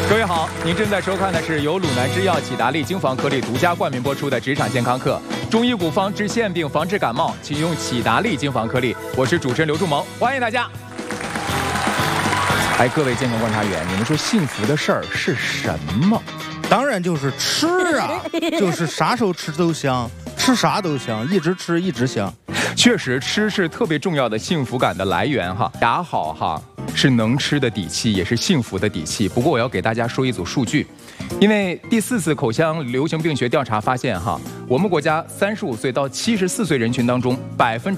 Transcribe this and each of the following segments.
各位好，您正在收看的是由鲁南制药、启达利精防颗粒独家冠名播出的职场健康课。中医古方治腺病，防治感冒，请用启达利精防颗粒。我是主持人刘仲萌，欢迎大家。哎，各位健康观察员，你们说幸福的事儿是什么？ 当然就是吃啊，就是啥时候吃都香，吃啥都香，一直吃一直香。 确实，吃是特别重要的幸福感的来源哈。牙好哈，是能吃的底气，也是幸福的底气。不过我要给大家说一组数据，因为第4次口腔流行病学调查发现哈，我们国家35岁到74岁人群当中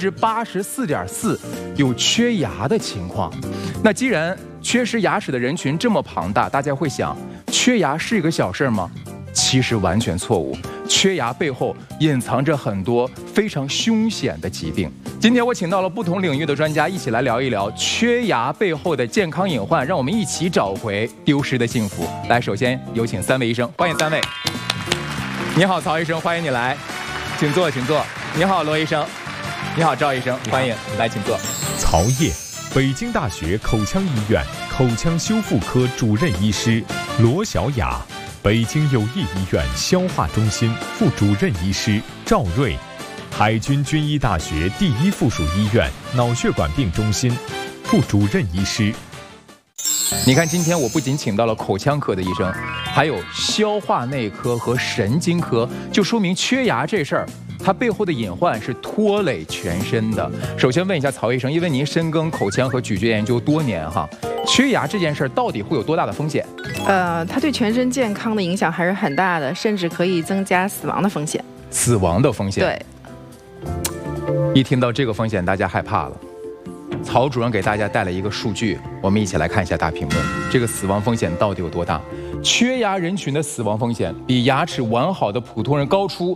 ，84.4%有缺牙的情况。那既然缺失牙齿的人群这么庞大，大家会想，缺牙是一个小事吗？其实完全错误，缺牙背后隐藏着很多非常凶险的疾病。今天我请到了不同领域的专家，一起来聊一聊缺牙背后的健康隐患，让我们一起找回丢失的幸福。来，首先有请3位医生，欢迎3位。你好，曹医生，欢迎你来，请坐，请坐。你好，罗医生。你好，赵医生，欢迎，来，请坐。 曹烨，北京大学口腔医院口腔修复科主任医师。罗小雅，北京友谊医院消化中心副主任医师。赵瑞，海军军医大学第1附属医院脑血管病中心副主任医师。 你看，今天我不仅请到了口腔科的医生，还有消化内科和神经科，就说明缺牙这事儿，它背后的隐患是拖累全身的。首先问一下曹医生，因为您深耕口腔和咀嚼研究多年哈，缺牙这件事儿到底会有多大的风险？ 它对全身健康的影响还是很大的，甚至可以增加死亡的风险。 死亡的风险？ 对。 一听到这个风险，大家害怕了。曹主任给大家带来一个数据，我们一起来看一下大屏幕，这个死亡风险到底有多大？缺牙人群的死亡风险比牙齿完好的普通人高出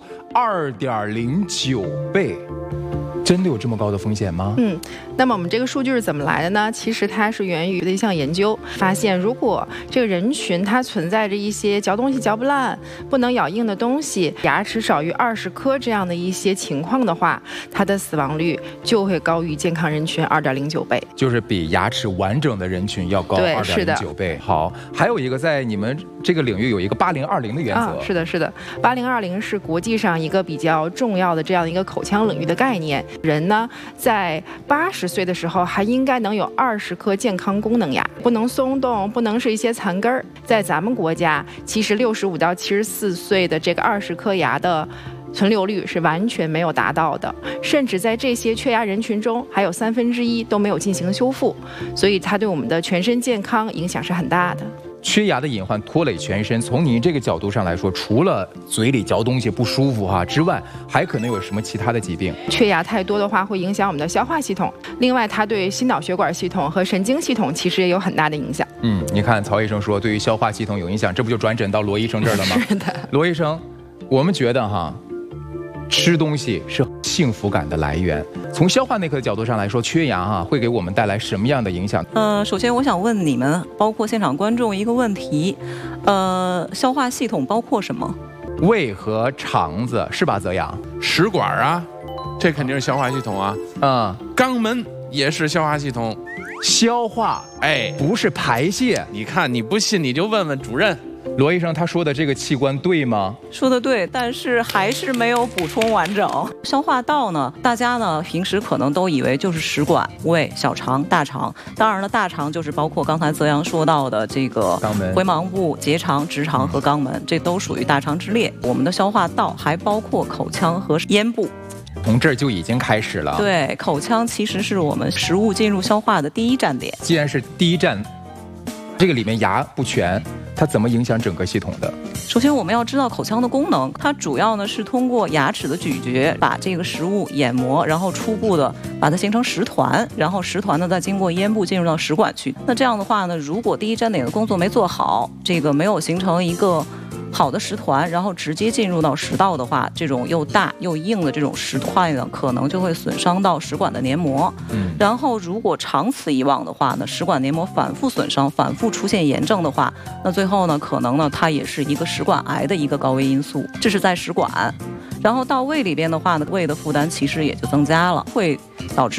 2.09倍。真的有这么高的风险吗？ 那么我们这个数据是怎么来的呢？其实它是源于的一项研究，发现如果这个人群它存在着一些嚼东西嚼不烂、不能咬硬的东西，牙齿少于20颗这样的一些情况的话，它的死亡率就会高于健康人群2.09倍， 就是比牙齿完整的人群要高2.09倍。好，还有一个在你们这个领域有一个8020的原则。 是的，8020是国际上一个比较重要的这样一个口腔领域的概念。人呢，在80岁的时候还应该能有20颗健康功能牙，不能松动，不能是一些残根儿。在咱们国家，其实65到74岁的这个20颗牙的存留率是完全没有达到的，甚至在这些缺牙人群中，还有1/3都没有进行修复，所以它对我们的全身健康影响是很大的。 缺牙的隐患拖累全身，从您这个角度上来说，除了嘴里嚼东西不舒服之外，还可能有什么其他的疾病？ 缺牙太多的话，会影响我们的消化系统，另外它对心脑血管系统和神经系统其实也有很大的影响。 你看曹医生说对于消化系统有影响，这不就转诊到罗医生这儿了吗？ 是的， 罗医生，我们觉得吃东西是幸福感的来源。从消化内科的角度上来说，缺牙会给我们带来什么样的影响？ 首先我想问你们，包括现场观众一个问题，消化系统包括什么？ 胃和肠子是吧？泽阳， 食管啊，这肯定是消化系统啊。肛门也是消化系统。 消化，不是排泄。 你看，你不信你就问问主任。 罗医生他说的这个器官对吗？ 说的对，但是还是没有补充完整。消化道呢，大家呢平时可能都以为就是食管、胃、小肠、大肠。当然了，大肠就是包括刚才泽阳说到的这个肛门、 回盲部、结肠、直肠和肛门，这都属于大肠之列。我们的消化道还包括口腔和咽部。 从这儿就已经开始了。 对，口腔其实是我们食物进入消化的第一站点。 既然是第一站，这个里面牙不全，它怎么影响整个系统的？ 首先我们要知道口腔的功能，它主要呢是通过牙齿的咀嚼把这个食物研磨，然后初步的把它形成食团，然后食团呢再经过咽部进入到食管去。那这样的话呢，如果第一站点的工作没做好，这个没有形成一个好的食团，然后直接进入到食道的话，这种又大又硬的这种食块呢，可能就会损伤到食管的黏膜。然后如果长此以往的话呢，食管黏膜反复损伤，反复出现炎症的话，那最后呢，可能呢，它也是一个食管癌的一个高危因素。这是在食管。然后到胃里边的话呢，胃的负担其实也就增加了，会导致